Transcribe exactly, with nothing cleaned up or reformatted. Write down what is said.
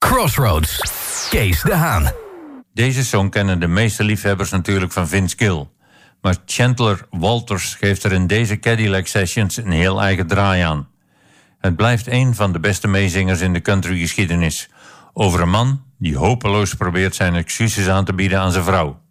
Crossroads. Kees de Haan. Deze song kennen de meeste liefhebbers natuurlijk van Vince Gill. Maar Chandler Walters geeft er in deze Cadillac Sessions een heel eigen draai aan. Het blijft een van de beste meezingers in de countrygeschiedenis. Over een man die hopeloos probeert zijn excuses aan te bieden aan zijn vrouw.